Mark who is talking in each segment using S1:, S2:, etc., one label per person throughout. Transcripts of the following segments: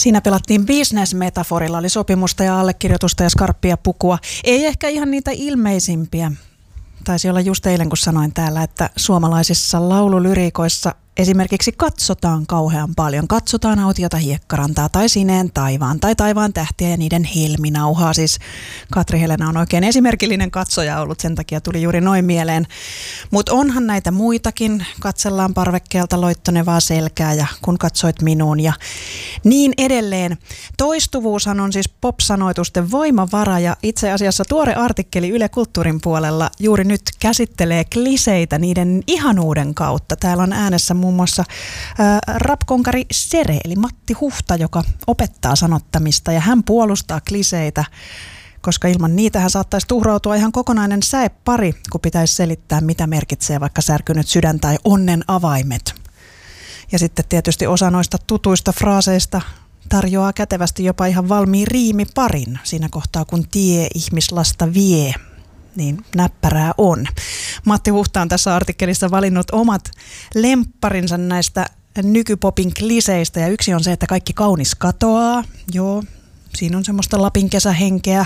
S1: Siinä pelattiin business-metaforilla, oli sopimusta ja allekirjoitusta ja skarppia pukua. Ei ehkä ihan niitä ilmeisimpiä. Taisi olla just eilen, kun sanoin täällä, että suomalaisissa laululyriikoissa esimerkiksi katsotaan kauhean paljon. Katsotaan autiota hiekkarantaa tai sineen taivaan tai taivaan tähtiä ja niiden helminauhaa. Siis Katri Helena on oikein esimerkillinen katsoja ollut, sen takia tuli juuri noin mieleen. Mutta onhan näitä muitakin. Katsellaan parvekkeelta loittonevaa selkää ja kun katsoit minuun ja niin edelleen. Toistuvuushan on siis pop-sanoitusten voimavara ja itse asiassa tuore artikkeli Yle Kulttuurin puolella juuri nyt käsittelee kliseitä niiden ihanuuden kautta. Täällä on äänessä muun muassa rapkonkari Sere, eli Matti Huhta, joka opettaa sanottamista ja hän puolustaa kliseitä, koska ilman niitähän saattaisi tuhrautua ihan kokonainen säepari, kun pitäisi selittää, mitä merkitsee vaikka särkynyt sydän tai onnen avaimet. Ja sitten tietysti osa noista tutuista fraaseista tarjoaa kätevästi jopa ihan valmiin riimiparin siinä kohtaa, kun tie ihmislasta vie. Niin näppärää on. Matti Huhta on tässä artikkelissa valinnut omat lempparinsa näistä nykypopin kliseistä ja yksi on se, että kaikki kaunis katoaa. Joo, siinä on semmoista Lapin kesähenkeä.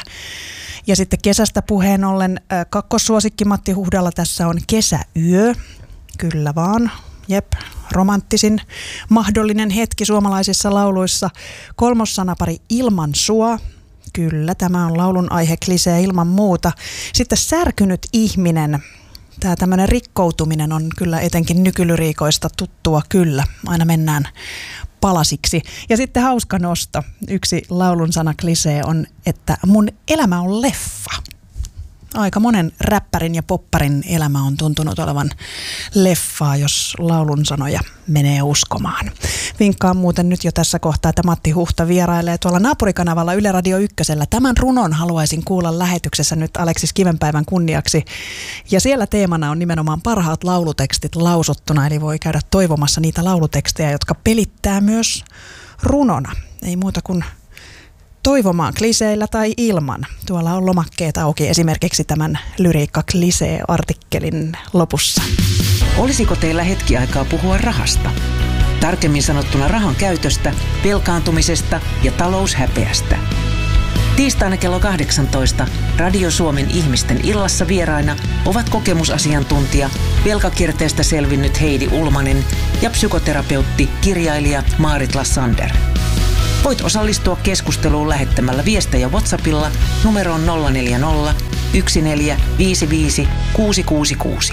S1: Ja sitten kesästä puheen ollen kakkossuosikki Matti Huhdalla tässä on kesäyö. Kyllä vaan. Jep, romanttisin mahdollinen hetki suomalaisissa lauluissa. Kolmossanapari ilman sua. Kyllä, tämä on laulun aihe klisee ilman muuta. Sitten särkynyt ihminen. Tämä tämmöinen rikkoutuminen on kyllä etenkin nykylyriikoista tuttua kyllä. Aina mennään palasiksi. Ja sitten hauska nosto. Yksi laulun sana klisee on, että mun elämä on leffa. Aika monen räppärin ja popparin elämä on tuntunut olevan leffaa, jos laulun sanoja menee uskomaan. Vinkkaan muuten nyt jo tässä kohtaa, että Matti Huhta vierailee tuolla naapurikanavalla Yle Radio 1:llä. Tämän runon haluaisin kuulla lähetyksessä nyt Aleksis Kivenpäivän kunniaksi. Ja siellä teemana on nimenomaan parhaat laulutekstit lausuttuna, eli voi käydä toivomassa niitä laulutekstejä, jotka pelittää myös runona. Ei muuta kuin toivomaan kliseillä tai ilman. Tuolla on lomakkeet auki esimerkiksi tämän lyriikka-klisee-artikkelin lopussa.
S2: Olisiko teillä hetki aikaa puhua rahasta? Tarkemmin sanottuna rahan käytöstä, velkaantumisesta ja taloushäpeästä. Tiistaina kello 18 Radio Suomen ihmisten illassa vieraina ovat kokemusasiantuntija, velkakierteestä selvinnyt Heidi Ulmanen ja psykoterapeutti, kirjailija Maarit Lassander. Voit osallistua keskusteluun lähettämällä viestejä WhatsAppilla numeroon 040 1455 666.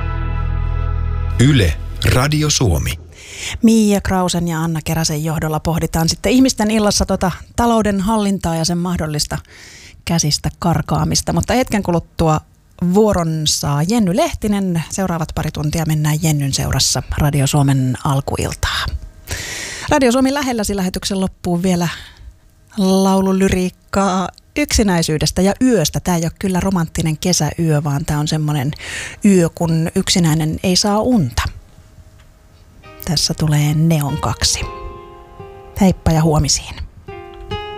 S3: Yle, Radio Suomi.
S1: Miia Krausen ja Anna Keräsen johdolla pohditaan sitten ihmisten illassa talouden hallintaa ja sen mahdollista käsistä karkaamista. Mutta hetken kuluttua vuoron saa Jenny Lehtinen. Seuraavat pari tuntia mennään Jennyn seurassa Radio Suomen alkuiltaa. Radio Suomi lähelläsi lähetyksen loppuun vielä laululyriikkaa yksinäisyydestä ja yöstä. Tämä ei ole kyllä romanttinen kesäyö, vaan tämä on semmoinen yö, kun yksinäinen ei saa unta. Tässä tulee Neon 2. Heippa ja huomisiin.